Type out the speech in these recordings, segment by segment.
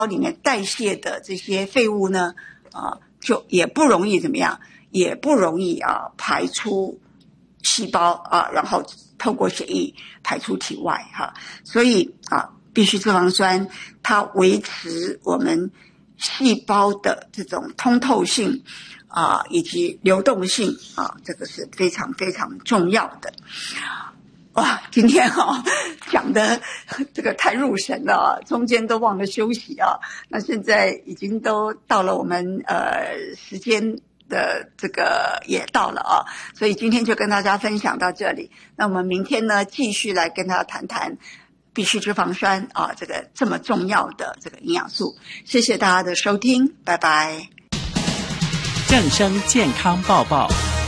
里面代谢的这些废物呢，就也不容易怎么样，也不容易排出细胞然后透过血液排出体外所以必需脂肪酸它维持我们细胞的这种通透性以及流动性这个是非常非常重要的。哇，今天讲的这个太入神了中间都忘了休息那现在已经都到了我们时间的这个也到了所以今天就跟大家分享到这里。那我们明天呢继续来跟大家谈谈必需脂肪酸这个这么重要的这个营养素。谢谢大家的收听，拜拜。 正声健康报报。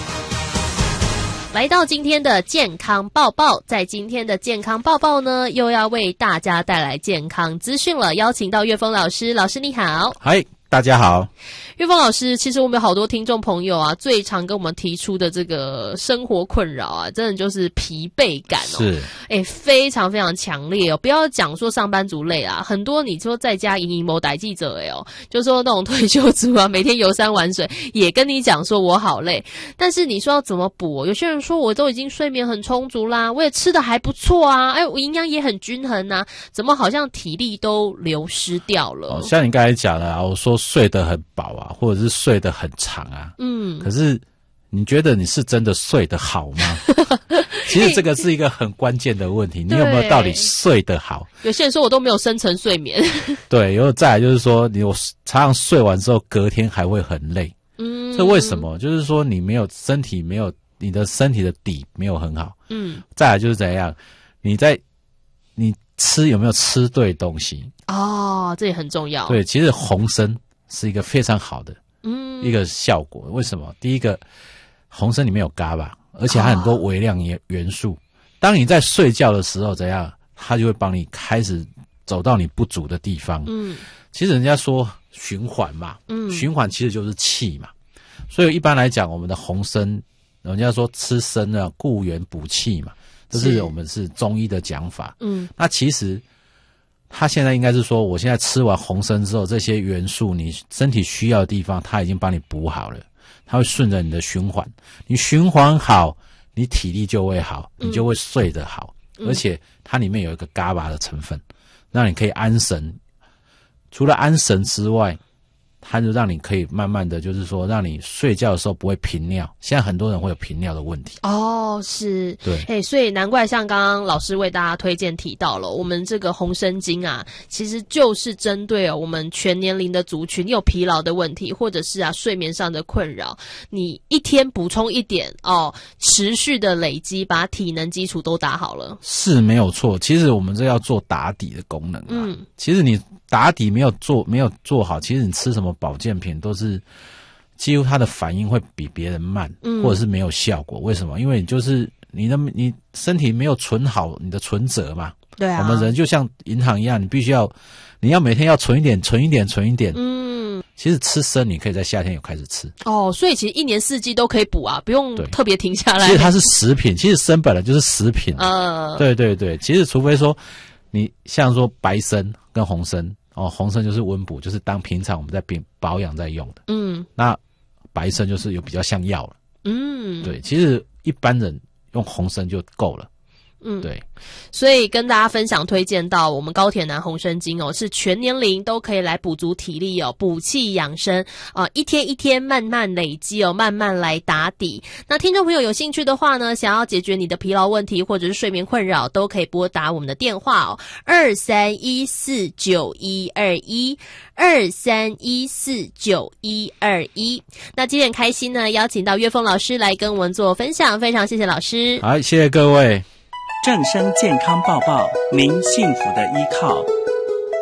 来到今天的健康报报，在今天的健康报报呢，又要为大家带来健康资讯了。邀请到岳峰老师，老师你好。 嗨，大家好。 岳峰老师，其实我们有好多听众朋友最常跟我们提出的这个生活困扰真的就是疲惫感是非常非常强烈不要讲说上班族累很多你说在家营某代记者就说那种退休族每天游山玩水也跟你讲说我好累，但是你说要怎么补有些人说我都已经睡眠很充足啦，我也吃得还不错我营养也很均衡怎么好像体力都流失掉了像你刚才讲的我说睡得很饱或者是睡得很长可是你觉得你是真的睡得好吗？其实这个是一个很关键的问题，你有没有到底睡得好？ 有些人说我都没有深层睡眠对，然后再来就是说你常常睡完之后隔天还会很累这为什么？就是说你没有你的身体的底没有很好再来就是怎样你吃有没有吃对东西这也很重要。 对，其实红参是一个非常好的一个效果。为什么？第一个，红参里面有 GABA， 而且它很多微量元素当你在睡觉的时候怎样，它就会帮你开始走到你不足的地方其实人家说循环嘛循环其实就是气嘛，所以一般来讲我们的红参人家说吃参固元补气嘛，这是我们是中医的讲法那其实他现在应该是说我现在吃完红参之后这些元素你身体需要的地方他已经帮你补好了，它会顺着你的循环，你循环好你体力就会好你就会睡得好而且它里面有一个 GABA 的成分让你可以安神，除了安神之外它就让你可以慢慢的就是说让你睡觉的时候不会频尿，现在很多人会有频尿的问题是对所以难怪像刚刚老师为大家推荐提到了我们这个红参精其实就是针对我们全年龄的族群，你有疲劳的问题或者是睡眠上的困扰，你一天补充一点持续的累积把体能基础都打好了是没有错。其实我们这要做打底的功能其实你打底没有做好，其实你吃什么保健品都是几乎它的反应会比别人慢或者是没有效果。为什么？因为就是你身体没有存好你的存折嘛。 对我们人就像银行一样，你要每天要存一点其实吃参你可以在夏天有开始吃所以其实一年四季都可以补不用特别停下来。 其实它是食品，其实参本来就是食品对对对，其实除非说你像说白参跟红参红参就是温补，就是当平常我们在保养在用的那白参就是有比较像药了对，其实一般人用红参就够了对， 所以跟大家分享推荐到我们高铁南红参精是全年龄都可以来补足体力补气养生一天一天慢慢累积慢慢来打底。那听众朋友有兴趣的话呢，想要解决你的疲劳问题或者是睡眠困扰，都可以拨打我们的电话23149121 23149121。那今天很开心呢，邀请到岳峰老师来跟我们做分享，非常谢谢老师。 好，谢谢各位。 正声健康报报，您幸福的依靠。